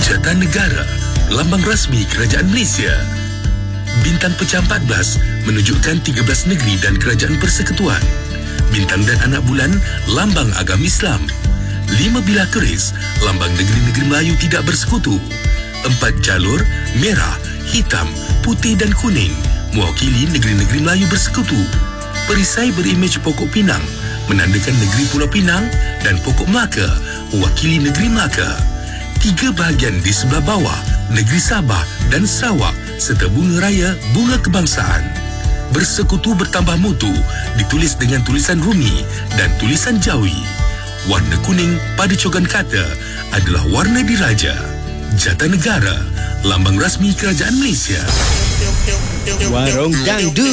Jatanegara, lambang rasmi Kerajaan Malaysia. Bintang pecah 14 menunjukkan 13 negeri dan kerajaan persekutuan. Bintang dan anak bulan, lambang agama Islam. 5 bilah keris, lambang negeri-negeri Melayu tidak bersekutu. 4 jalur, merah, hitam, putih dan kuning, mewakili negeri-negeri Melayu bersekutu. Perisai berimej pokok pinang, menandakan negeri Pulau Pinang, dan pokok Melaka, mewakili negeri Melaka. 3 bahagian di sebelah bawah, negeri Sabah dan Sarawak, serta bunga raya, bunga kebangsaan. Bersekutu bertambah mutu, ditulis dengan tulisan Rumi dan tulisan Jawi. Warna kuning pada cogan kata adalah warna diraja. Jatanegara, lambang rasmi Kerajaan Malaysia. Warung Dangdut.